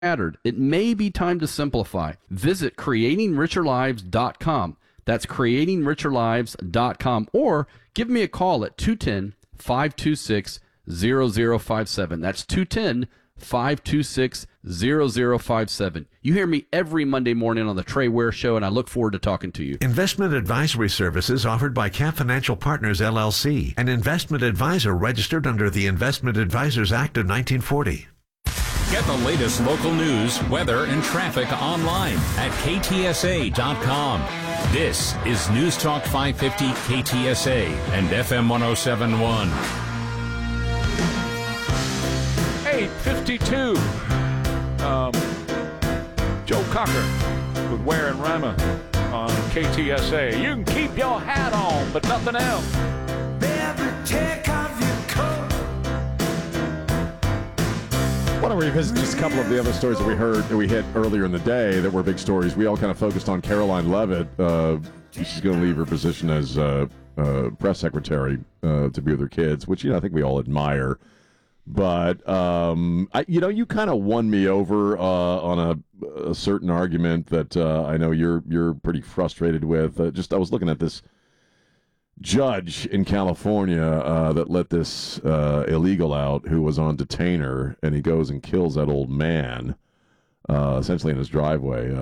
scattered. It may be time to simplify. Visit creatingricherlives.com. That's creatingricherlives.com. Or give me a call at 210-526-0057. That's 210-526-0057. You hear me every Monday morning on the Trey Ware Show, and I look forward to talking to you. Investment advisory services offered by Cap Financial Partners, LLC, an investment advisor registered under the Investment Advisors Act of 1940. Get the latest local news, weather, and traffic online at ktsa.com. This is News Talk 550 KTSA and FM 1071. 8:52. Joe Cocker with Ware and Rima on KTSA. You can keep your hat on, but nothing else. Baby, take off your coat. I want to revisit just a couple of the other stories that we hit earlier in the day that were big stories. We all kind of focused on Caroline Leavitt. She's going to leave her position as press secretary to be with her kids, which I think we all admire. But you kind of won me over on a certain argument that I know you're pretty frustrated with. I was looking at this judge in California that let this illegal out who was on detainer, and he goes and kills that old man essentially in his driveway.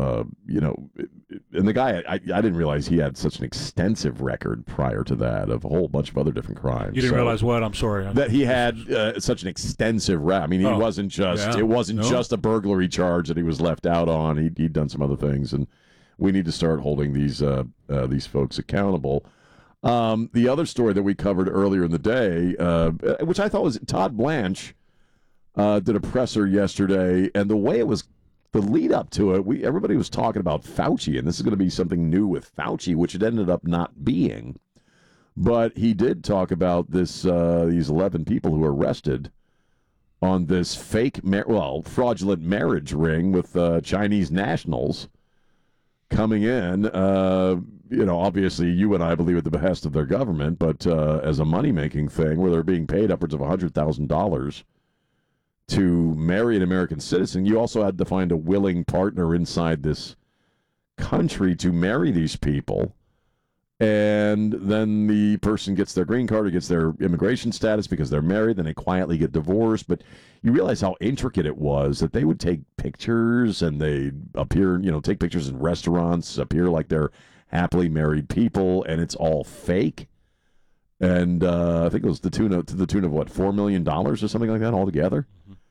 And the guy, I didn't realize he had such an extensive record prior to that of a whole bunch of other different crimes. You didn't realize what? I'm sorry. That he had such an extensive record. I mean, he wasn't just, it wasn't just a burglary charge that he was left out on. He'd done some other things, and we need to start holding these folks accountable. The other story that we covered earlier in the day, which I thought was Todd Blanche, did a presser yesterday, and the way it was, the lead up to it, everybody was talking about Fauci, and this is going to be something new with Fauci, which it ended up not being. But he did talk about these 11 people who were arrested on this fake, fraudulent marriage ring with Chinese nationals coming in. Obviously, you and I believe at the behest of their government, but as a money-making thing where they're being paid upwards of $100,000 to marry an American citizen. You also had to find a willing partner inside this country to marry these people. And then the person gets their green card or gets their immigration status because they're married, then they quietly get divorced. But you realize how intricate it was that they would take pictures and they appear, take pictures in restaurants, appear like they're happily married people, and it's all fake. And I think it was to the tune of what, $4 million or something like that altogether.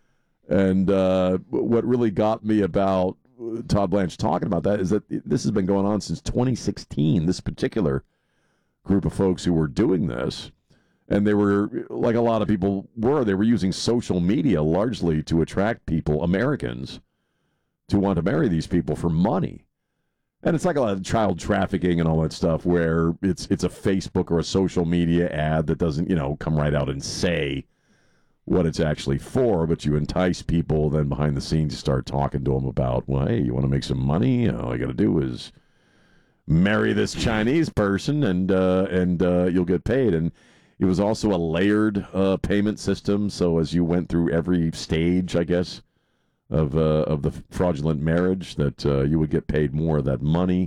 And what really got me about Todd Blanche talking about that is that this has been going on since 2016, this particular group of folks who were doing this. And they were, like a lot of people they were using social media largely to attract people, Americans, to want to marry these people for money. And it's like a lot of child trafficking and all that stuff where it's a Facebook or a social media ad that doesn't, come right out and say what it's actually for, but you entice people, then behind the scenes you start talking to them about, well, hey, you want to make some money? All you got to do is marry this Chinese person and you'll get paid. And it was also a layered payment system, so as you went through every stage, I guess, of the fraudulent marriage, that you would get paid more of that money.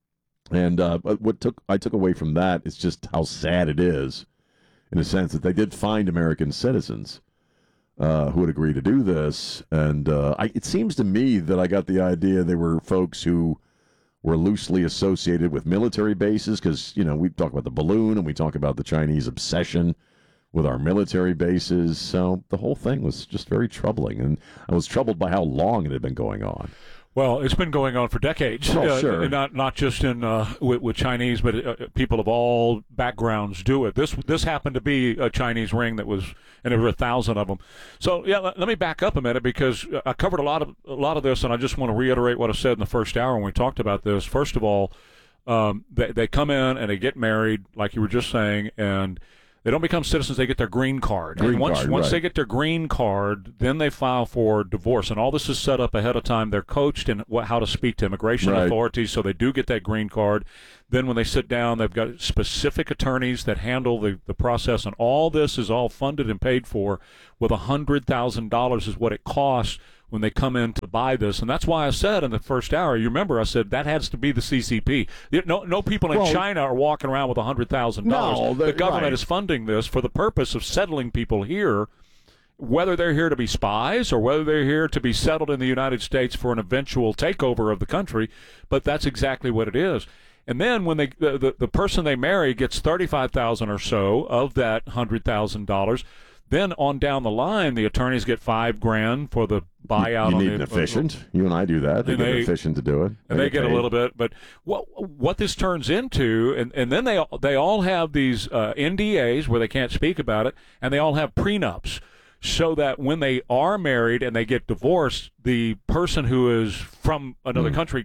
And what I took away from that is just how sad it is, in a sense, that they did find American citizens who would agree to do this. And it seems to me that I got the idea they were folks who were loosely associated with military bases, because, we talk about the balloon and we talk about the Chinese obsession with our military bases. So the whole thing was just very troubling. And I was troubled by how long it had been going on. Well, it's been going on for decades. Oh, sure. Not just in with Chinese, but people of all backgrounds do it. This happened to be a Chinese ring that was, and there were 1,000 of them. So yeah, let me back up a minute, because I covered a lot of this, and I just want to reiterate what I said in the first hour when we talked about this. First of all, they come in and they get married, like you were just saying, and they don't become citizens. They get their green card. Once they get their green card, then they file for divorce. And all this is set up ahead of time. They're coached in how to speak to immigration authorities, so they do get that green card. Then when they sit down, they've got specific attorneys that handle the process. And all this is all funded and paid for with $100,000 is what it costs when they come in to buy this. And that's why I said in the first hour, you remember I said that has to be the CCP. No people in China are walking around with $100,000. No, the government is funding this for the purpose of settling people here, whether they're here to be spies or whether they're here to be settled in the United States for an eventual takeover of the country. But that's exactly what it is. And then when the person they marry gets $35,000 or so of that $100,000, then on down the line, the attorneys get $5,000 for the buyout. You need an efficient. You and I do that. They get an efficient to do it. And they get a little bit. But what this turns into, and then they all have these NDAs where they can't speak about it, and they all have prenups, so that when they are married and they get divorced, the person who is from another country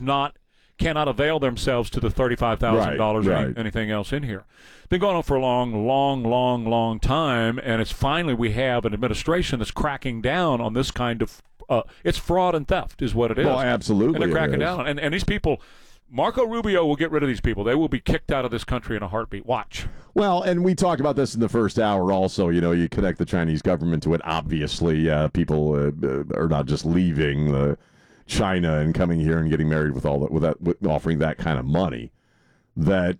cannot avail themselves to the $35,000 or anything else in here. It's been going on for a long time, and it's finally we have an administration that's cracking down on this kind of it's fraud and theft is what it is. Well, absolutely. And they're cracking down. And these people, Marco Rubio will get rid of these people. They will be kicked out of this country in a heartbeat. Watch. Well, and we talked about this in the first hour also. You know, you connect the Chinese government to it. Obviously, people are not just leaving China and coming here and getting married with offering that kind of money. That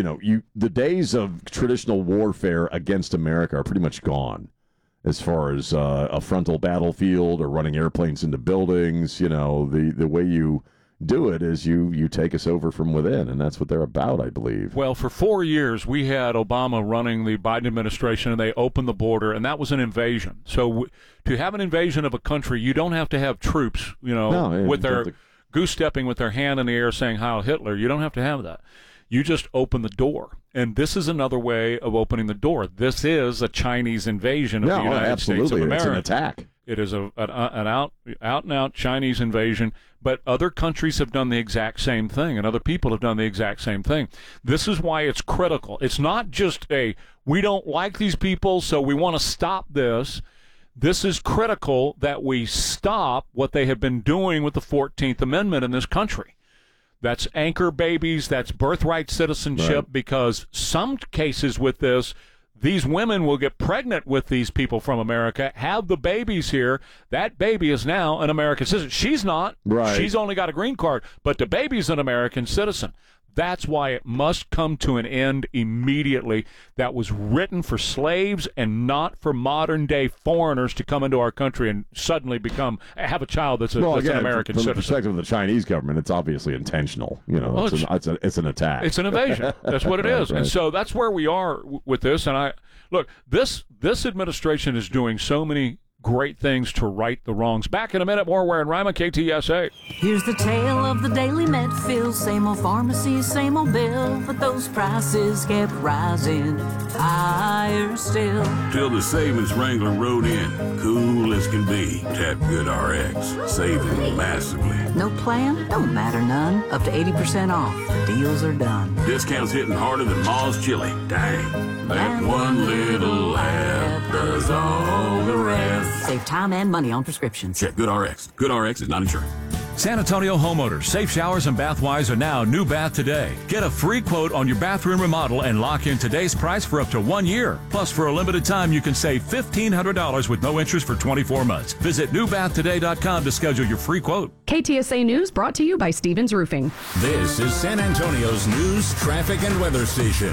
the days of traditional warfare against America are pretty much gone, as far as a frontal battlefield or running airplanes into buildings. You know, the way you do it is you take us over from within, and that's what they're about, I believe. Well, for 4 years, we had Obama running the Biden administration, and they opened the border, and that was an invasion. So to have an invasion of a country, you don't have to have troops, with their goose-stepping with their hand in the air saying Heil Hitler. You don't have to have that. You just open the door. And this is another way of opening the door. This is a Chinese invasion of the United States of America. It's an attack. It is an out-and-out Chinese invasion, but other countries have done the exact same thing, and other people have done the exact same thing. This is why it's critical. It's not just we don't like these people, so we want to stop this. This is critical that we stop what they have been doing with the 14th Amendment in this country. That's anchor babies, that's birthright citizenship, because some cases with this, these women will get pregnant with these people from America, have the babies here. That baby is now an American citizen. She's not. Right. She's only got a green card, but the baby's an American citizen. That's why it must come to an end immediately. That was written for slaves and not for modern-day foreigners to come into our country and suddenly have a child that's an American citizen. From the perspective of the Chinese government, it's obviously intentional. It's an attack. It's an invasion. That's what it is. Right. And so that's where we are with this. And this administration is doing so many great things to right the wrongs. Back in a minute, more Ware and Rima, KTSA. Here's the tale of the daily Medfield. Same old pharmacy, same old bill, but those prices kept rising higher still. Till the savings Wrangler rode in, cool as can be. Tap Good RX, saving massively. No plan? Don't matter none. Up to 80% off. The deals are done. Discounts hitting harder than Ma's chili. Dang. That one little app does all the rest. Save time and money on prescriptions. Check Good RX. Good RX is not insured. San Antonio homeowners, Safe Showers and Bathwise are now New Bath Today. Get a free quote on your bathroom remodel and lock in today's price for up to 1 year. Plus, for a limited time, you can save $1,500 with no interest for 24 months. Visit newbathtoday.com to schedule your free quote. KTSA News brought to you by Stevens Roofing. This is San Antonio's news, traffic, and weather station.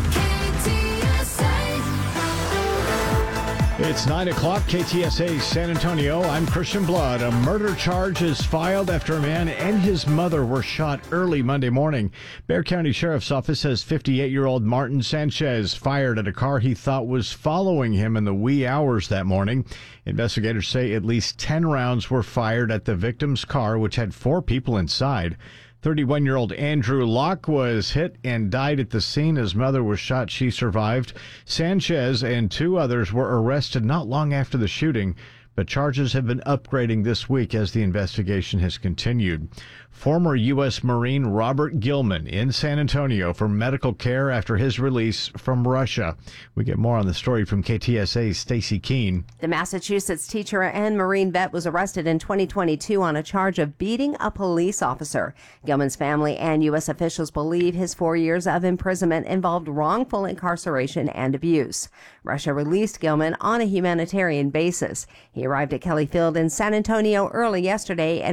It's 9 o'clock, KTSA San Antonio. I'm Christian Blood. A murder charge is filed after a man and his mother were shot early Monday morning. Bexar County Sheriff's Office says 58-year-old Martin Sanchez fired at a car he thought was following him in the wee hours that morning. Investigators say at least 10 rounds were fired at the victim's car, which had 4 people inside. 31-year-old Andrew Locke was hit and died at the scene. His mother was shot. She survived. Sanchez and 2 others were arrested not long after the shooting, but charges have been upgrading this week as the investigation has continued. Former U.S. Marine Robert Gilman in San Antonio for medical care after his release from Russia. We get more on the story from KTSA's Stacy Keene. The Massachusetts teacher and Marine vet was arrested in 2022 on a charge of beating a police officer. Gilman's family and U.S. officials believe his 4 years of imprisonment involved wrongful incarceration and abuse. Russia released Gilman on a humanitarian basis. He He arrived at Kelly Field in San Antonio early yesterday and